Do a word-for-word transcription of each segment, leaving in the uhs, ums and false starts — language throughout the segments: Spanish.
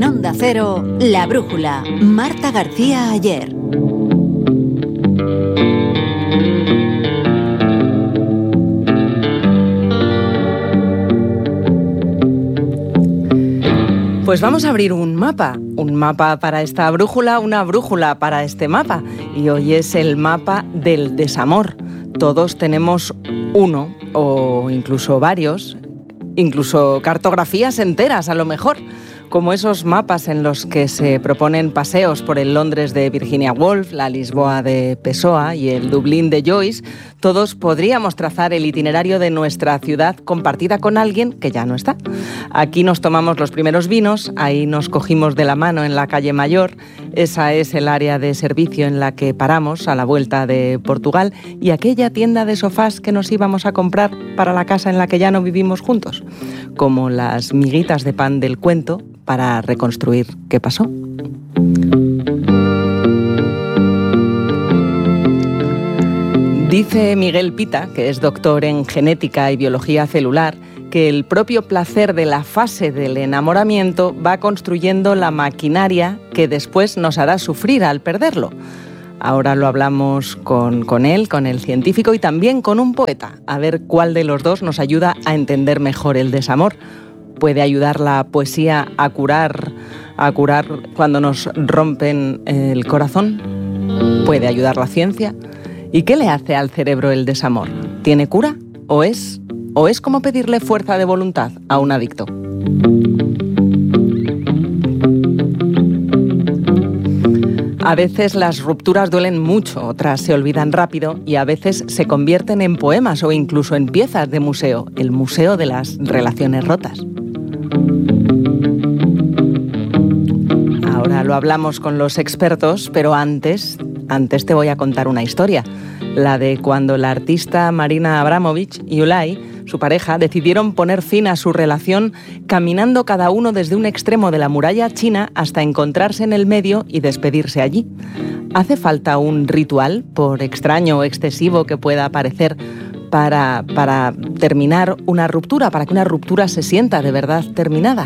Onda Cero, La Brújula, Marta García Ayer. Pues vamos a abrir un mapa, un mapa para esta brújula, una brújula para este mapa. Y hoy es el mapa del desamor. Todos tenemos uno, o incluso varios, incluso cartografías enteras a lo mejor, como esos mapas en los que se proponen paseos por el Londres de Virginia Woolf, la Lisboa de Pessoa y el Dublín de Joyce. Todos podríamos trazar el itinerario de nuestra ciudad compartida con alguien que ya no está. Aquí nos tomamos los primeros vinos, ahí nos cogimos de la mano en la calle Mayor. Esa es el área de servicio en la que paramos a la vuelta de Portugal, y aquella tienda de sofás que nos íbamos a comprar para la casa en la que ya no vivimos juntos, como las miguitas de pan del cuento para reconstruir qué pasó. Dice Miguel Pita, que es doctor en genética y biología celular, que el propio placer de la fase del enamoramiento va construyendo la maquinaria que después nos hará sufrir al perderlo. Ahora lo hablamos con, con él, con el científico y también con un poeta, a ver cuál de los dos nos ayuda a entender mejor el desamor. ¿Puede ayudar la poesía a curar, a curar cuando nos rompen el corazón? ¿Puede ayudar la ciencia? ¿Y qué le hace al cerebro el desamor? ¿Tiene cura? ¿O es, o es como pedirle fuerza de voluntad a un adicto? A veces las rupturas duelen mucho, otras se olvidan rápido y a veces se convierten en poemas o incluso en piezas de museo, el museo de las relaciones rotas. Ahora lo hablamos con los expertos, pero antes, antes te voy a contar una historia, la de cuando la artista Marina Abramovic y Ulay, su pareja, decidieron poner fin a su relación caminando cada uno desde un extremo de la muralla china hasta encontrarse en el medio y despedirse allí. ¿Hace falta un ritual, por extraño o excesivo que pueda parecer, para, para terminar una ruptura, para que una ruptura se sienta de verdad terminada?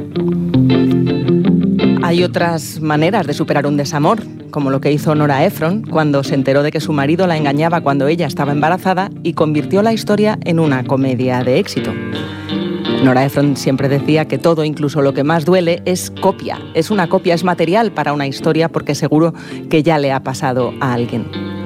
Hay otras maneras de superar un desamor, como lo que hizo Nora Ephron cuando se enteró de que su marido la engañaba cuando ella estaba embarazada y convirtió la historia en una comedia de éxito. Nora Ephron siempre decía que todo, incluso lo que más duele, es copia. Es una copia, es material para una historia porque seguro que ya le ha pasado a alguien.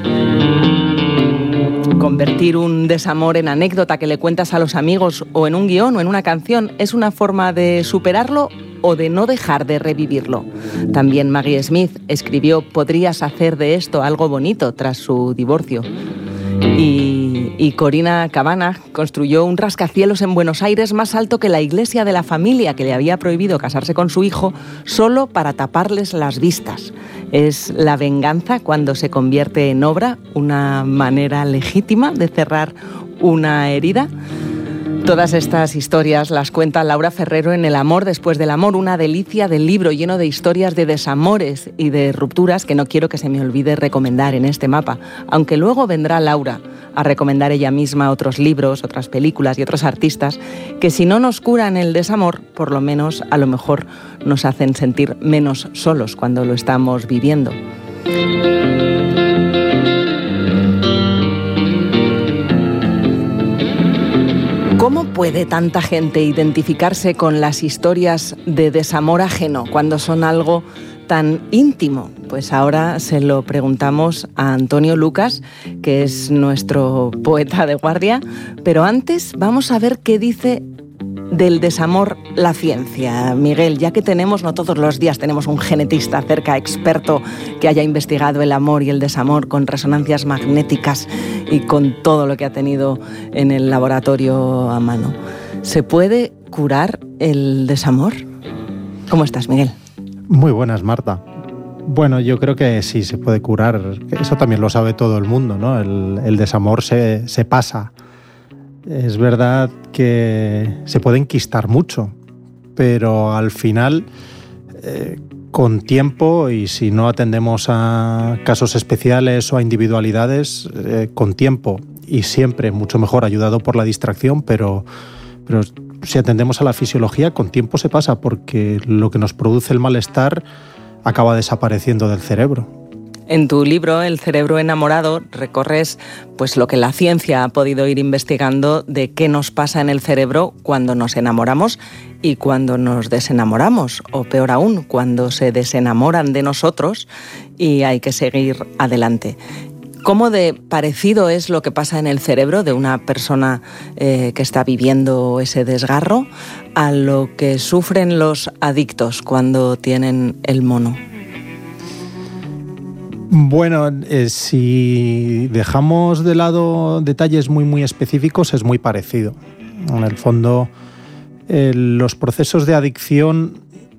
Convertir un desamor en anécdota que le cuentas a los amigos o en un guión o en una canción es una forma de superarlo o de no dejar de revivirlo. También Maggie Smith escribió «Podrías hacer de esto algo bonito» tras su divorcio. Y, y Corina Kavanagh construyó un rascacielos en Buenos Aires más alto que la iglesia de la familia que le había prohibido casarse con su hijo solo para taparles las vistas. ¿Es la venganza cuando se convierte en obra una manera legítima de cerrar una herida? Todas estas historias las cuenta Laura Ferrero en El amor después del amor, una delicia del libro lleno de historias de desamores y de rupturas que no quiero que se me olvide recomendar en este mapa, aunque luego vendrá Laura a recomendar ella misma otros libros, otras películas y otros artistas que si no nos curan el desamor, por lo menos a lo mejor nos hacen sentir menos solos cuando lo estamos viviendo. ¿Cómo puede tanta gente identificarse con las historias de desamor ajeno cuando son algo tan íntimo? Pues ahora se lo preguntamos a Antonio Lucas, que es nuestro poeta de guardia, pero antes vamos a ver qué dice del desamor la ciencia. Miguel, ya que tenemos, no todos los días tenemos un genetista cerca, experto, que haya investigado el amor y el desamor con resonancias magnéticas y con todo lo que ha tenido en el laboratorio a mano. ¿Se puede curar el desamor? ¿Cómo estás, Miguel? Muy buenas, Marta. Bueno, yo creo que sí se puede curar. Eso también lo sabe todo el mundo, ¿no? El, el desamor se, se pasa. Es verdad que se puede enquistar mucho, pero al final, eh, con tiempo, y si no atendemos a casos especiales o a individualidades, eh, con tiempo y siempre mucho mejor ayudado por la distracción, pero, pero si atendemos a la fisiología, con tiempo se pasa, porque lo que nos produce el malestar acaba desapareciendo del cerebro. En tu libro, El cerebro enamorado, recorres pues lo que la ciencia ha podido ir investigando de qué nos pasa en el cerebro cuando nos enamoramos y cuando nos desenamoramos, o peor aún, cuando se desenamoran de nosotros y hay que seguir adelante. ¿Cómo de parecido es lo que pasa en el cerebro de una persona eh, que está viviendo ese desgarro a lo que sufren los adictos cuando tienen el mono? Bueno, eh, si dejamos de lado detalles muy muy específicos, es muy parecido. En el fondo, eh, los procesos de adicción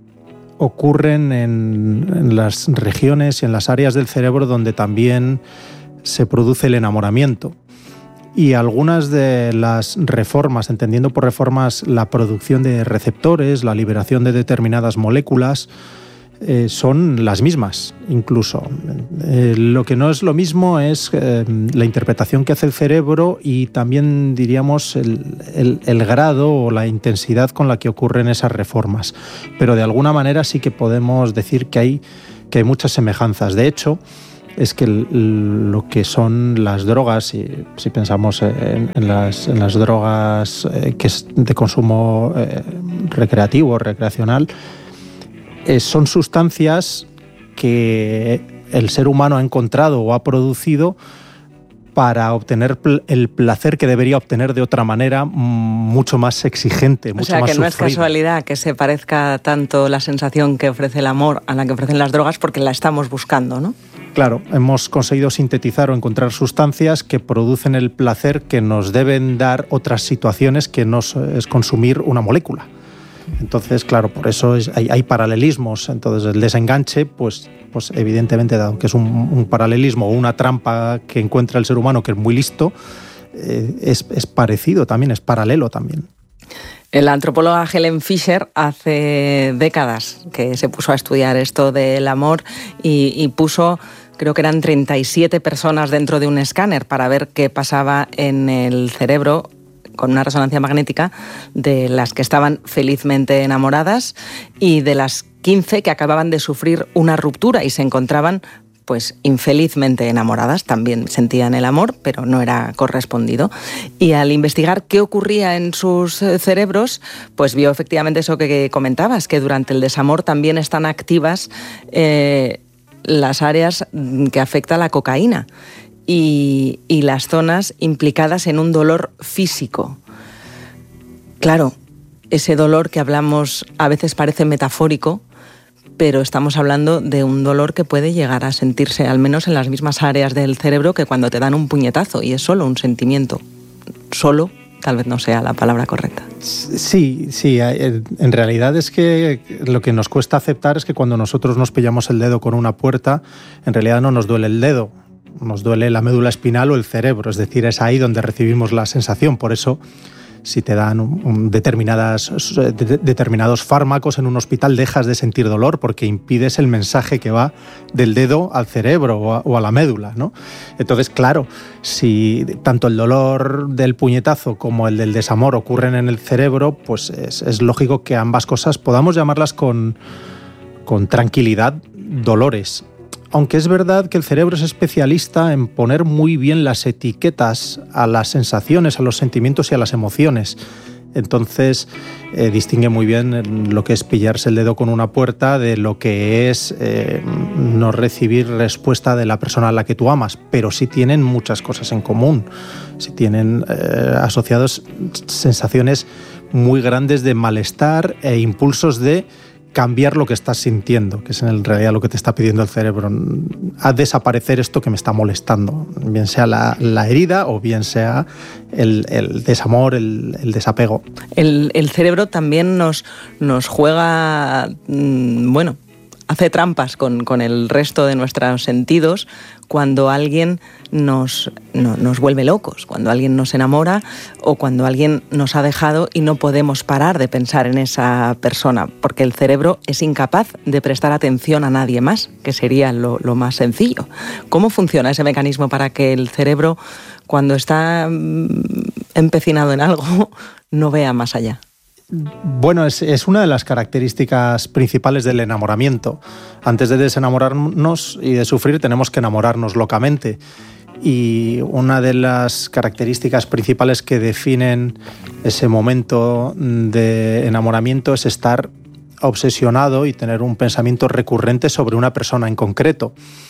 ocurren en, en las regiones y en las áreas del cerebro donde también se produce el enamoramiento. Y algunas de las reformas, entendiendo por reformas la producción de receptores, la liberación de determinadas moléculas, Eh, son las mismas, incluso. Eh, lo que no es lo mismo es eh, la interpretación que hace el cerebro y también, diríamos, el, el, el grado o la intensidad con la que ocurren esas reformas. Pero de alguna manera sí que podemos decir que hay, que hay muchas semejanzas. De hecho, es que el, lo que son las drogas, si, si pensamos en, en, las, en las drogas eh, que es de consumo eh, recreativo, recreacional, Eh, son sustancias que el ser humano ha encontrado o ha producido para obtener pl- el placer que debería obtener de otra manera, mucho más exigente, mucho más sufrido. O sea, que no es casualidad que se parezca tanto la sensación que ofrece el amor a la que ofrecen las drogas, porque la estamos buscando, ¿no? Claro, hemos conseguido sintetizar o encontrar sustancias que producen el placer que nos deben dar otras situaciones que no es consumir una molécula. Entonces, claro, por eso es, hay, hay paralelismos. Entonces, el desenganche, pues, pues evidentemente, dado que es un, un paralelismo o una trampa que encuentra el ser humano, que es muy listo, eh, es, es parecido también, es paralelo también. La antropóloga Helen Fisher hace décadas que se puso a estudiar esto del amor y, y puso, creo que eran treinta y siete personas dentro de un escáner para ver qué pasaba en el cerebro con una resonancia magnética de las que estaban felizmente enamoradas y de las quince que acababan de sufrir una ruptura y se encontraban pues infelizmente enamoradas. También sentían el amor, pero no era correspondido. Y al investigar qué ocurría en sus cerebros, pues vio efectivamente eso que comentabas, que durante el desamor también están activas eh, las áreas que afecta la cocaína. Y, y las zonas implicadas en un dolor físico. Claro, ese dolor que hablamos a veces parece metafórico, pero estamos hablando de un dolor que puede llegar a sentirse al menos en las mismas áreas del cerebro que cuando te dan un puñetazo, y es solo un sentimiento. Solo, tal vez no sea la palabra correcta. Sí, sí, en realidad es que lo que nos cuesta aceptar es que cuando nosotros nos pillamos el dedo con una puerta, en realidad no nos duele el dedo. Nos duele la médula espinal o el cerebro, es decir, es ahí donde recibimos la sensación. Por eso, si te dan un, un determinadas, de, determinados fármacos en un hospital, dejas de sentir dolor porque impides el mensaje que va del dedo al cerebro o a, o a la médula, ¿no? Entonces, claro, si tanto el dolor del puñetazo como el del desamor ocurren en el cerebro, pues es, es lógico que ambas cosas podamos llamarlas con, con tranquilidad dolores. Aunque es verdad que el cerebro es especialista en poner muy bien las etiquetas a las sensaciones, a los sentimientos y a las emociones. Entonces, eh, distingue muy bien lo que es pillarse el dedo con una puerta de lo que es eh, no recibir respuesta de la persona a la que tú amas. Pero sí tienen muchas cosas en común. Sí tienen eh, asociados sensaciones muy grandes de malestar e impulsos de cambiar lo que estás sintiendo, que es en realidad lo que te está pidiendo el cerebro. Haz desaparecer esto que me está molestando, bien sea la, la herida o bien sea el, el desamor, el, el desapego. El, el cerebro también nos, nos juega, bueno, hace trampas con, con el resto de nuestros sentidos cuando alguien nos, no, nos vuelve locos, cuando alguien nos enamora o cuando alguien nos ha dejado y no podemos parar de pensar en esa persona, porque el cerebro es incapaz de prestar atención a nadie más, que sería lo, lo más sencillo. ¿Cómo funciona ese mecanismo para que el cerebro, cuando está empecinado en algo, no vea más allá? Bueno, es, es una de las características principales del enamoramiento. Antes de desenamorarnos y de sufrir, tenemos que enamorarnos locamente. Y una de las características principales que definen ese momento de enamoramiento es estar obsesionado y tener un pensamiento recurrente sobre una persona en concreto.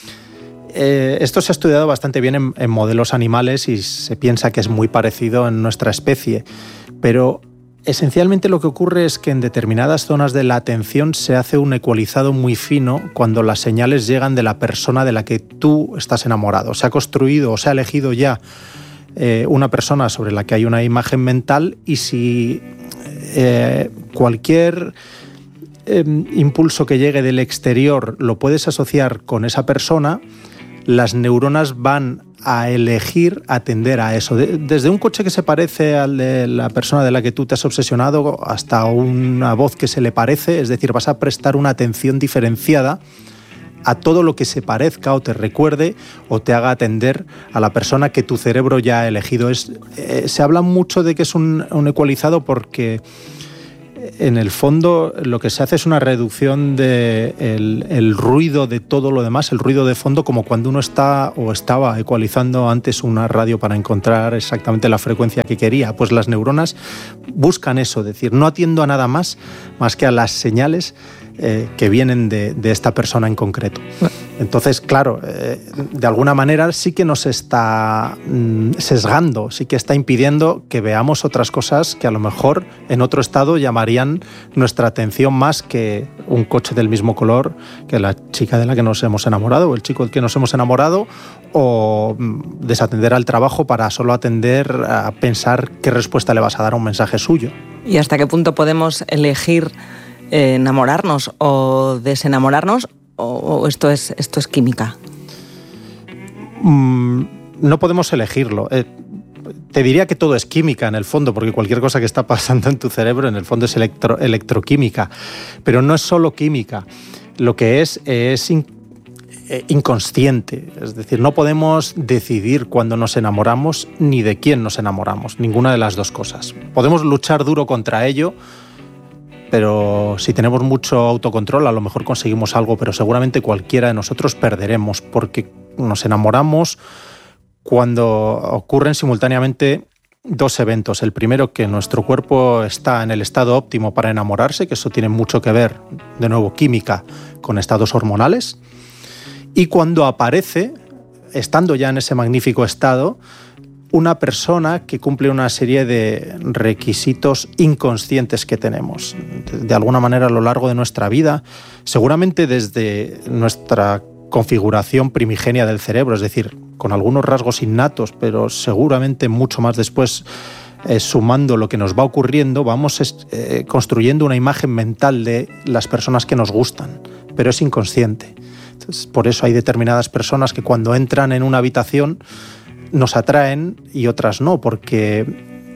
Eh, esto se ha estudiado bastante bien en, en modelos animales y se piensa que es muy parecido en nuestra especie, pero esencialmente lo que ocurre es que en determinadas zonas de la atención se hace un ecualizado muy fino cuando las señales llegan de la persona de la que tú estás enamorado. Se ha construido o se ha elegido ya eh, una persona sobre la que hay una imagen mental, y si eh, cualquier eh, impulso que llegue del exterior lo puedes asociar con esa persona, las neuronas van a elegir atender a eso. Desde un coche que se parece al de la persona de la que tú te has obsesionado hasta una voz que se le parece, es decir, vas a prestar una atención diferenciada a todo lo que se parezca o te recuerde o te haga atender a la persona que tu cerebro ya ha elegido. Es, eh, se habla mucho de que es un, un ecualizado porque en el fondo lo que se hace es una reducción del de el ruido de todo lo demás, el ruido de fondo, como cuando uno está o estaba ecualizando antes una radio para encontrar exactamente la frecuencia que quería. Pues las neuronas buscan eso, es decir, no atiendo a nada más más que a las señales eh, que vienen de, de esta persona en concreto. Entonces, claro, eh, de alguna manera sí que nos está mm, sesgando, sí que está impidiendo que veamos otras cosas que a lo mejor en otro estado llamarían nuestra atención más que un coche del mismo color que la chica de la que nos hemos enamorado o el chico del que nos hemos enamorado, o mm, desatender al trabajo para solo atender a pensar qué respuesta le vas a dar a un mensaje suyo. ¿Y hasta qué punto podemos elegir eh, enamorarnos o desenamorarnos? ¿O esto es, esto es química? Mm, no podemos elegirlo. Eh, te diría que todo es química en el fondo, porque cualquier cosa que está pasando en tu cerebro en el fondo es electro, electroquímica. Pero no es solo química. Lo que es es in, eh, inconsciente. Es decir, no podemos decidir cuándo nos enamoramos ni de quién nos enamoramos. Ninguna de las dos cosas. Podemos luchar duro contra ello, pero si tenemos mucho autocontrol a lo mejor conseguimos algo, pero seguramente cualquiera de nosotros perderemos, porque nos enamoramos cuando ocurren simultáneamente dos eventos. El primero, que nuestro cuerpo está en el estado óptimo para enamorarse, que eso tiene mucho que ver, de nuevo, química, con estados hormonales. Y cuando aparece, estando ya en ese magnífico estado, una persona que cumple una serie de requisitos inconscientes que tenemos. De alguna manera a lo largo de nuestra vida, seguramente desde nuestra configuración primigenia del cerebro, es decir, con algunos rasgos innatos, pero seguramente mucho más después, eh, sumando lo que nos va ocurriendo, vamos eh, construyendo una imagen mental de las personas que nos gustan, pero es inconsciente. Entonces, por eso hay determinadas personas que cuando entran en una habitación nos atraen y otras no, porque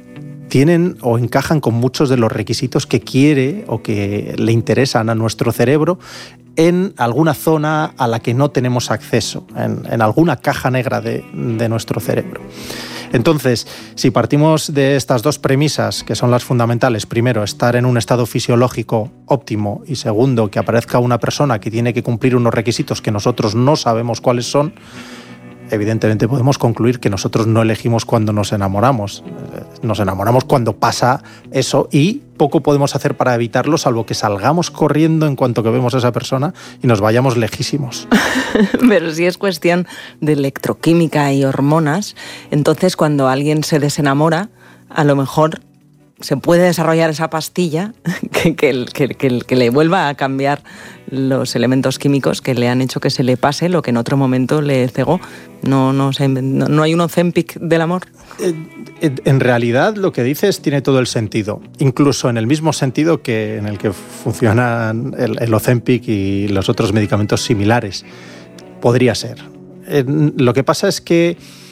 tienen o encajan con muchos de los requisitos que quiere o que le interesan a nuestro cerebro en alguna zona a la que no tenemos acceso, en, en alguna caja negra de, de nuestro cerebro. Entonces, si partimos de estas dos premisas, que son las fundamentales, primero, estar en un estado fisiológico óptimo, y segundo, que aparezca una persona que tiene que cumplir unos requisitos que nosotros no sabemos cuáles son, evidentemente podemos concluir que nosotros no elegimos cuando nos enamoramos. Nos enamoramos cuando pasa eso y poco podemos hacer para evitarlo, salvo que salgamos corriendo en cuanto que vemos a esa persona y nos vayamos lejísimos. Pero si es cuestión de electroquímica y hormonas, entonces cuando alguien se desenamora, a lo mejor se puede desarrollar esa pastilla que, que, que, que, que le vuelva a cambiar los elementos químicos que le han hecho que se le pase lo que en otro momento le cegó. No, no, no, no hay un Ozempic del amor. En realidad lo que dices tiene todo el sentido, incluso en el mismo sentido que en el que funcionan el, el Ozempic y los otros medicamentos similares. Podría ser. Lo que pasa es que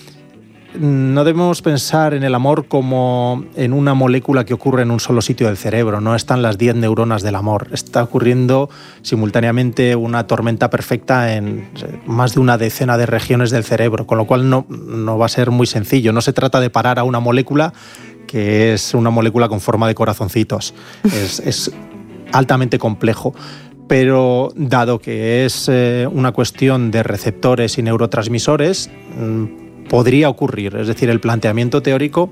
no debemos pensar en el amor como en una molécula que ocurre en un solo sitio del cerebro. No están las diez neuronas del amor. Está ocurriendo simultáneamente una tormenta perfecta en más de una decena de regiones del cerebro, con lo cual no, no va a ser muy sencillo. No se trata de parar a una molécula que que es una molécula con forma de corazoncitos. Es, es altamente complejo. Pero dado que es eh, una cuestión de receptores y neurotransmisores, mmm, podría ocurrir. Es decir, el planteamiento teórico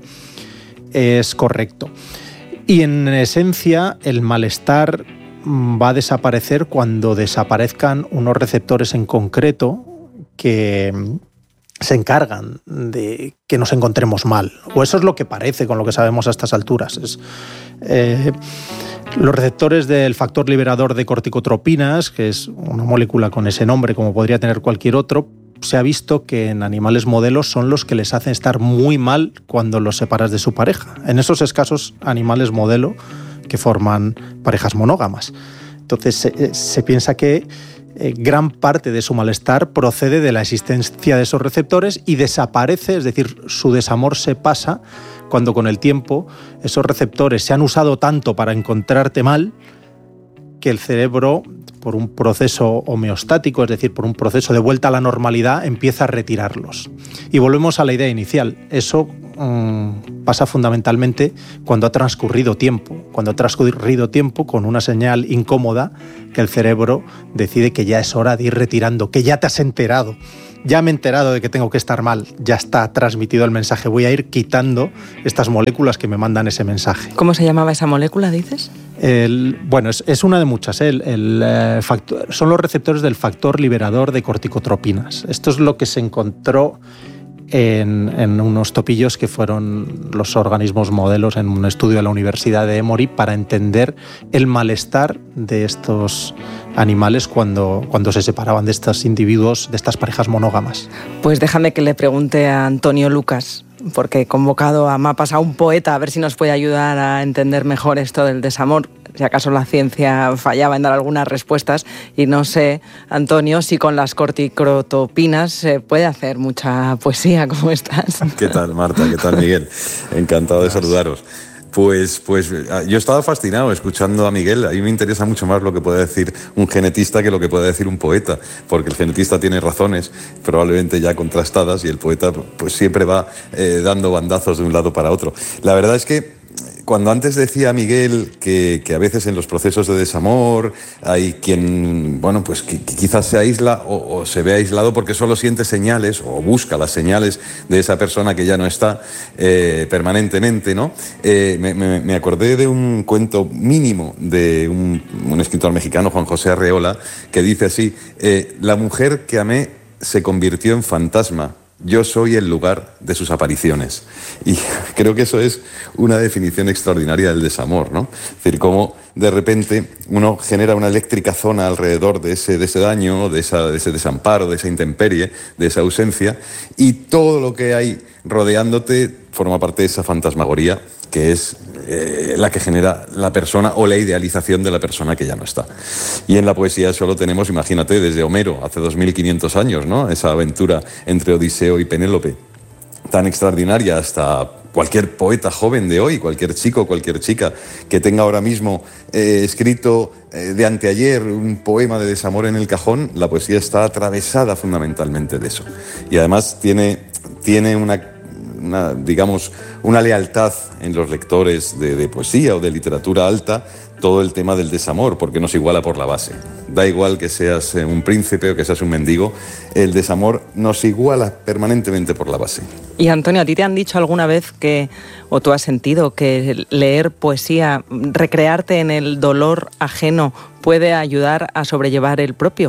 es correcto. Y en esencia, el malestar va a desaparecer cuando desaparezcan unos receptores en concreto que se encargan de que nos encontremos mal. O eso es lo que parece con lo que sabemos a estas alturas. Es, eh, los receptores del factor liberador de corticotropinas, que es una molécula con ese nombre como podría tener cualquier otro, se ha visto que en animales modelos son los que les hacen estar muy mal cuando los separas de su pareja. En esos escasos animales modelo que forman parejas monógamas. Entonces se, se piensa que eh, gran parte de su malestar procede de la existencia de esos receptores y desaparece, es decir, su desamor se pasa cuando con el tiempo esos receptores se han usado tanto para encontrarte mal que el cerebro, por un proceso homeostático, es decir, por un proceso de vuelta a la normalidad, empieza a retirarlos. Y volvemos a la idea inicial. Eso mmm, pasa fundamentalmente cuando ha transcurrido tiempo. Cuando ha transcurrido tiempo con una señal incómoda que el cerebro decide que ya es hora de ir retirando, que ya te has enterado. Ya me he enterado de que tengo que estar mal, ya está transmitido el mensaje. Voy a ir quitando estas moléculas que me mandan ese mensaje. ¿Cómo se llamaba esa molécula, dices? El, bueno, es, es una de muchas. ¿eh? El, el, eh, factor, son los receptores del factor liberador de corticotropinas. Esto es lo que se encontró en, en unos topillos que fueron los organismos modelos en un estudio de la Universidad de Emory para entender el malestar de estos animales cuando, cuando se separaban de estos individuos, de estas parejas monógamas. Pues déjame que le pregunte a Antonio Lucas, porque he convocado a Mapas a un poeta, a ver si nos puede ayudar a entender mejor esto del desamor. Si acaso la ciencia fallaba en dar algunas respuestas, y no sé, Antonio, si con las corticotropinas se puede hacer mucha poesía. ¿Cómo estás? ¿Qué tal, Marta? ¿Qué tal, Miguel? Encantado de saludaros. Pues, pues yo estaba fascinado escuchando a Miguel. A mí me interesa mucho más lo que puede decir un genetista que lo que puede decir un poeta, porque el genetista tiene razones probablemente ya contrastadas y el poeta pues siempre va eh, dando bandazos de un lado para otro. La verdad es que cuando antes decía Miguel que, que a veces en los procesos de desamor hay quien, bueno, pues que, que quizás se aísla o, o se ve aislado porque solo siente señales o busca las señales de esa persona que ya no está eh, permanentemente, ¿no? Eh, me, me, me acordé de un cuento mínimo de un, un escritor mexicano, Juan José Arreola, que dice así: eh, la mujer que amé se convirtió en fantasma. Yo soy el lugar de sus apariciones. Y creo que eso es una definición extraordinaria del desamor, ¿no? Es decir, cómo de repente uno genera una eléctrica zona alrededor de ese, de ese daño, de, esa, de ese desamparo, de esa intemperie, de esa ausencia, y todo lo que hay rodeándote forma parte de esa fantasmagoría que es eh, la que genera la persona o la idealización de la persona que ya no está. Y en la poesía eso lo tenemos, imagínate, desde Homero, hace dos mil quinientos años, ¿no? Esa aventura entre Odiseo y Penélope, tan extraordinaria, hasta cualquier poeta joven de hoy, cualquier chico, cualquier chica que tenga ahora mismo eh, escrito eh, de anteayer un poema de desamor en el cajón, la poesía está atravesada fundamentalmente de eso. Y además tiene, tiene una... Una, digamos, una lealtad en los lectores de, de poesía o de literatura alta, todo el tema del desamor, porque nos iguala por la base. Da igual que seas un príncipe o que seas un mendigo, el desamor nos iguala permanentemente por la base. Y Antonio, ¿a ti te han dicho alguna vez que, o tú has sentido que leer poesía, recrearte en el dolor ajeno, puede ayudar a sobrellevar el propio?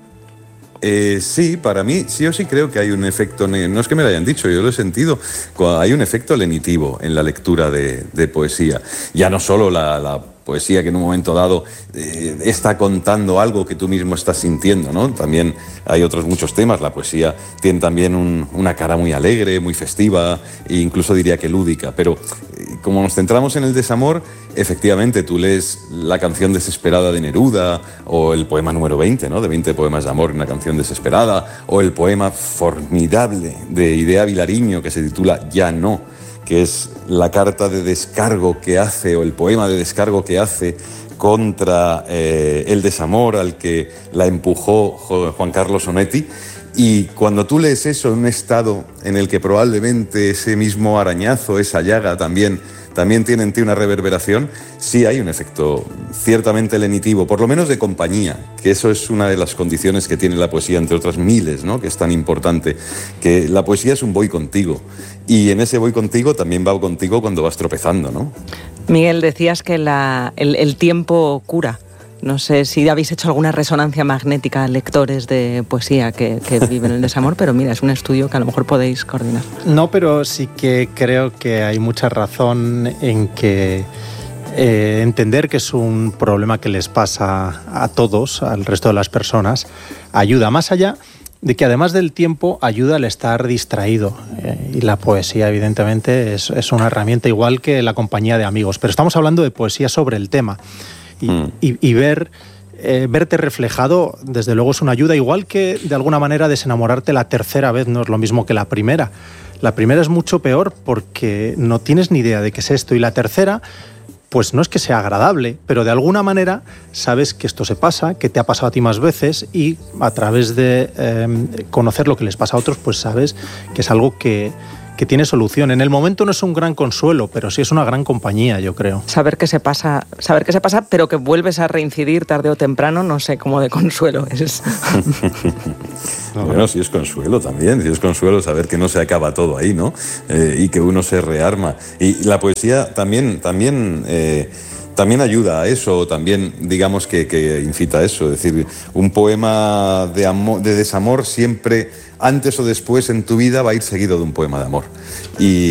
Eh, sí, para mí, sí o sí creo que hay un efecto, no es que me lo hayan dicho, yo lo he sentido, hay un efecto lenitivo en la lectura de, de poesía. Ya no solo la, la poesía que en un momento dado eh, está contando algo que tú mismo estás sintiendo, ¿no? También hay otros muchos temas. La poesía tiene también un, una cara muy alegre, muy festiva e incluso diría que lúdica, pero eh, como nos centramos en el desamor, efectivamente tú lees la canción desesperada de Neruda o el poema número veinte, ¿no? De veinte poemas de amor, una canción desesperada, o el poema formidable de Idea Vilariño que se titula Ya no, que es la carta de descargo que hace, o el poema de descargo que hace contra eh, el desamor al que la empujó Juan Carlos Onetti. Y cuando tú lees eso en un estado en el que probablemente ese mismo arañazo, esa llaga también también tiene en ti una reverberación, sí hay un efecto ciertamente lenitivo, por lo menos de compañía, que eso es una de las condiciones que tiene la poesía, entre otras miles, ¿no?, que es tan importante, que la poesía es un voy contigo, y en ese voy contigo también va contigo cuando vas tropezando, ¿no? Miguel, decías que la, el, el tiempo cura. No sé si habéis hecho alguna resonancia magnética a lectores de poesía que, que viven el desamor, pero mira, es un estudio que a lo mejor podéis coordinar. No, pero sí que creo que hay mucha razón en que eh, entender que es un problema que les pasa a todos, al resto de las personas, ayuda. Más allá de que además del tiempo ayuda al estar distraído. Eh, y la poesía, evidentemente, es, es una herramienta igual que la compañía de amigos. Pero estamos hablando de poesía sobre el tema. Y, mm. y, y ver, eh, verte reflejado, desde luego es una ayuda, igual que de alguna manera desenamorarte la tercera vez no es lo mismo que la primera. La primera es mucho peor porque no tienes ni idea de qué es esto, y la tercera, pues no es que sea agradable, pero de alguna manera sabes que esto se pasa, que te ha pasado a ti más veces, y a través de eh, conocer lo que les pasa a otros, pues sabes que es algo que... que tiene solución. En el momento no es un gran consuelo, pero sí es una gran compañía, yo creo. Saber que se pasa, saber que se pasa, pero que vuelves a reincidir tarde o temprano, no sé, como de consuelo es. Bueno, sí es consuelo también, sí es consuelo saber que no se acaba todo ahí, ¿no? Eh, y que uno se rearma. Y la poesía también, también eh, también ayuda a eso, también digamos que, que incita a eso. Es decir, un poema de, amor, de desamor siempre, antes o después en tu vida, va a ir seguido de un poema de amor. Y